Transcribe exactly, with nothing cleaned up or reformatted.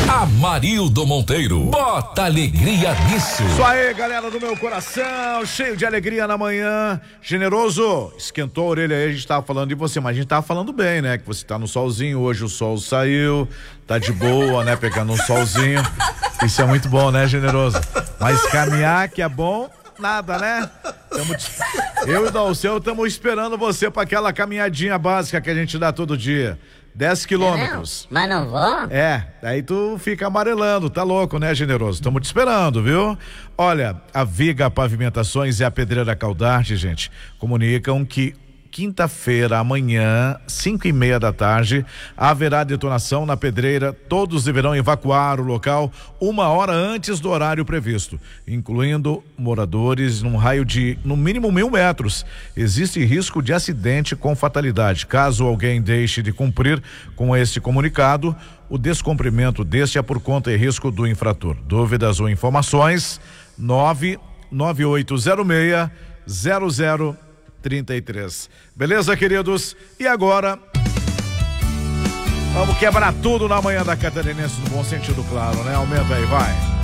Amarildo Monteiro, bota alegria nisso. Isso aí, galera do meu coração, cheio de alegria na manhã. Generoso, esquentou a orelha aí, a gente tava falando de você, mas a gente tava falando bem, né? Que você tá no solzinho, hoje o sol saiu, tá de boa, né? Pegando um solzinho. Isso é muito bom, né, Generoso? Mas caminhar que é bom, nada, né? Tamo te... Eu e o Dalceu estamos esperando você para aquela caminhadinha básica que a gente dá todo dia. dez quilômetros. Mas não vou? É, aí tu fica amarelando, tá louco, né, Generoso? Estamos te esperando, viu? Olha, a Viga Pavimentações e a Pedreira Caldarte, gente, comunicam que quinta-feira, amanhã, cinco e meia da tarde, haverá detonação na pedreira. Todos deverão evacuar o local uma hora antes do horário previsto, incluindo moradores num raio de, no mínimo, mil metros. Existe risco de acidente com fatalidade. Caso alguém deixe de cumprir com este comunicado, o descumprimento deste é por conta e risco do infrator. Dúvidas ou informações? nove nove oito zero seis zero zero trinta e três. Beleza, queridos? E agora vamos quebrar tudo na manhã da Catarinense, no bom sentido, claro, né? Aumenta aí, vai.